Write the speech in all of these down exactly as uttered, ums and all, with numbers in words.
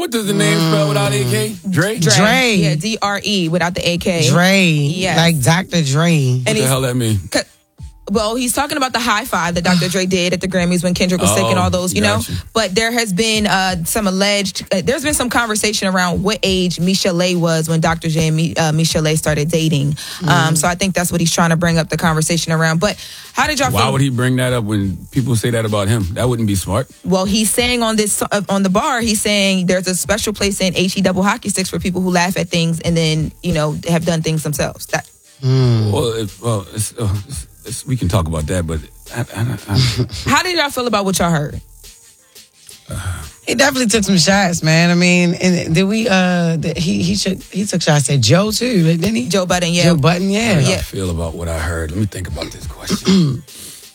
what does the name spell without A K? Dre? Dre. Dre. Yeah, D R E without the A K. Dre. Yes. Like Doctor Dre. What the hell that mean? Well, he's talking about the high five that Doctor Dre did at the Grammys when Kendrick was Oh, sick and all those, you gotcha. know. But there has been uh, some alleged, uh, there's been some conversation around what age Michel'le was when Doctor J and Mi- uh, Michel'le started dating. Mm. Um, so I think that's what he's trying to bring up the conversation around. But how did y'all Why feel? would he bring that up when people say that about him? That wouldn't be smart. Well, he's saying on this uh, on the bar, he's saying there's a special place in H E double hockey sticks for people who laugh at things and then, you know, have done things themselves. That. Mm. Well, it, well, it's, uh, it's, it's, we can talk about that, but I, I, I, How did y'all feel about what y'all heard? He definitely took some shots, man. I mean, and did we? Uh, did he he took he took shots at Joe too, didn't he? Joe Budden, yeah. Joe Budden, yeah. how do Yeah. I feel about what I heard? Let me think about this question.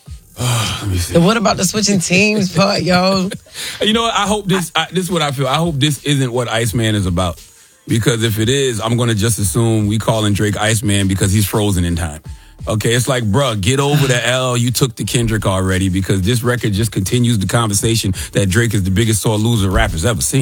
Oh, let me see. And what about the switching teams part, yo? You know what? I hope this. I, this is what I feel. I hope this isn't what Iceman is about. Because if it is, I'm going to just assume we calling Drake Iceman because he's frozen in time. Okay, it's like, bruh, get over the L. You took the Kendrick already because this record just continues the conversation that Drake is the biggest sore loser rappers ever seen.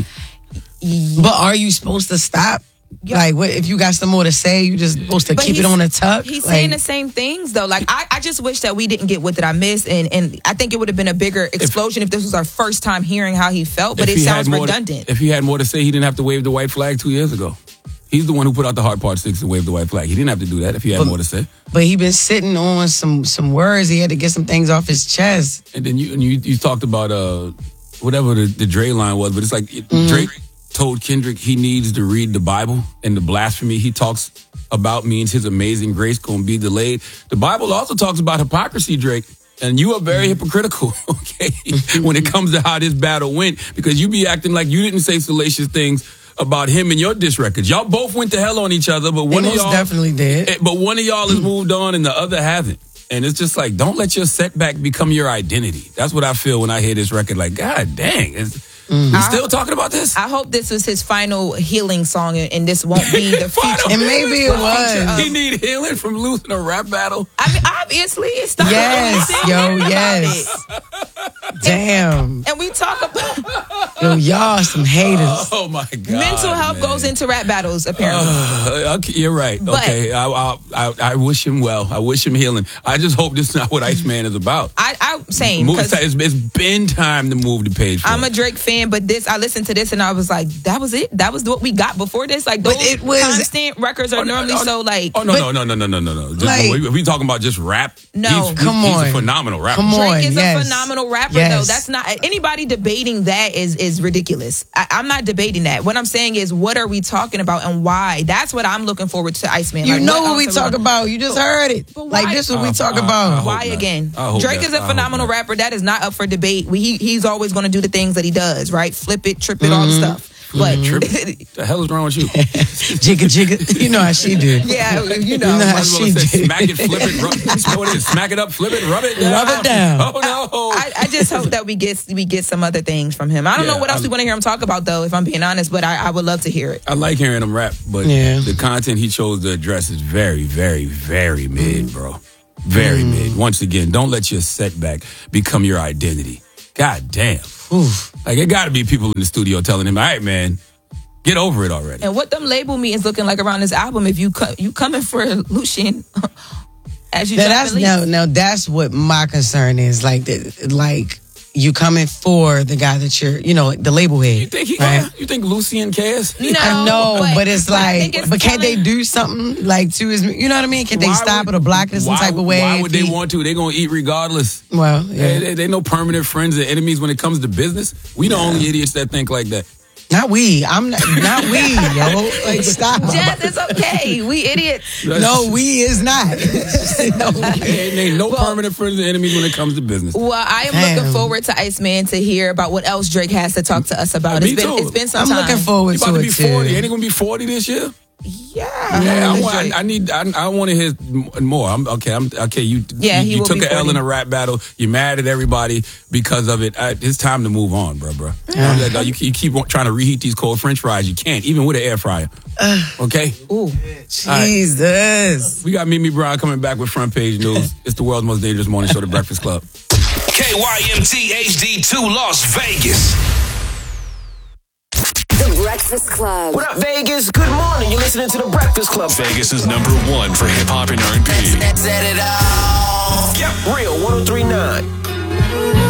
But are you supposed to stop? Yeah. Like, what if you got some more to say? You just supposed to But keep it he's- on the tuck? He's Like, saying the same things though. Like I, I just wish that we didn't get what did I miss, and and I think it would have been a bigger explosion if, if this was our first time hearing how he felt. But If it he had sounds more to- redundant. if he had more to say, he didn't have to wave the white flag two years ago. He's the one who put out the hard part six and waved the white flag. He didn't have to do that if he had But- more to say. But he been sitting on some some words. He had to get some things off his chest. And then you and you, you talked about uh whatever the, the Dre line was, but it's like it, Mm-hmm. Drake told Kendrick he needs to read the Bible, and the blasphemy he talks about means his amazing grace gonna be delayed. The Bible also talks about hypocrisy, Drake. And you are very hypocritical, okay, when it comes to how this battle went, because you be acting like you didn't say salacious things about him and your diss records. Y'all both went to hell on each other, but He one of most y'all definitely did. Eh, But one of y'all has moved on and the other hasn't. And it's just like, don't let your setback become your identity. That's what I feel when I hear this record. Like, God dang, is we still talking about this? I hope this was his final healing song, and and this won't be the Final feature. And maybe it was. He need healing from losing a rap battle. I mean, obviously, it's the Yes, only thing yo, about yes. it. Damn. And we talk about Yo, y'all some haters. Oh my God. mental health man. goes into rap battles, apparently. Uh, okay, you're right. But- okay, I, I, I, I wish him well. I wish him healing. I just hope this is not what Iceman is about. I, I same Move, because it's, it's been time to move the page. I'm a forward. Drake fan, but this I listened to this and I was like, that was it. That was what we got before this. Like those But it was- constant records are Oh, no, normally oh, so like. Oh no But- no no no no no no no! Just, Like- we, we talking about just rap? No. he's, Come he's, on. he's a phenomenal rapper. Come on. Drake is yes. a phenomenal rapper, Yes. though. That's not anybody debating that is is ridiculous. I, I'm not debating that. What I'm saying is, what are we talking about and why? That's what I'm looking forward to. Iceman. You Like, know what else we are talk gonna- about. You just heard it. but why- Like, this is what we Uh, talk uh, about. I hope Why not. again? I hope Drake not. is a I hope phenomenal not. rapper. That is not up for debate. We, he he's always going to do the things that he does. Right? Flip it, trip it, all the stuff. But Trip. the hell is wrong with you? Jigga jigga. You know how she do. yeah, you You know. know how Might as well she say, did. smack it, flip it, rub it. What is it? Smack it up, flip it, rub it down. Rub it down. Oh no! I, I just hope that we get we get some other things from him. I don't Yeah, know what else I- we want to hear him talk about, though. If I'm being honest, but I, I would love to hear it. I like hearing him rap, but Yeah. the content he chose to address is very, very, very mid, bro. Very Mm. mid. Once again, don't let your setback become your identity. God damn. Oof. Like, it got to be people in the studio telling him, all right, man, get over it already. And what them label meetings looking like around this album? If you co- you coming for Lucian, as you Now drop that's the now, lead. now that's what my concern is. Like, the, like you coming for the guy that you're, you know, the label head. You think he right? gonna, you think Lucian cares? No, I know, but, but- it's but I like, think it's but can't they telling- do something like to his, you know what I mean? Can they Why stop would- it or block it in some why- type of way? Why if would they he- want to? They gonna eat regardless. Well, They, yeah. they, they no permanent friends or enemies when it comes to business. We the only idiots that think like that. Not we. I'm not, not we, yo. Like, stop. Jazz, it's okay. We idiots. No, we is not. no. Ain't, ain't no Well- permanent friends or enemies when it comes to business. Well, I am Damn. looking forward to Iceman to hear about what else Drake has to talk to us about. Me It's been too. it's been some I'm time. looking forward He about to to it be too. forty. Ain't he gonna be forty this year? Yeah, Yeah, I, Drake. want, I, I need. I, I want to hear more. I'm okay. I'm okay. You, Yeah, you, he you will took be an L forty. in a rap battle. You're mad at everybody because of it. I, it's time to move on, bro, bro. I'm like, you, you keep on trying to reheat these cold French fries. You can't, even with an air fryer. Okay. Ooh. Jesus. We got Mimi Brown coming back with front page news. It's the world's most dangerous morning show, The Breakfast Club. K Y M T H D two Las Vegas. The Breakfast Club. What up, Vegas? Good morning. You're listening to The Breakfast Club. Vegas is number one for hip hop and R and B. Set it off. Yep, real one oh three point nine.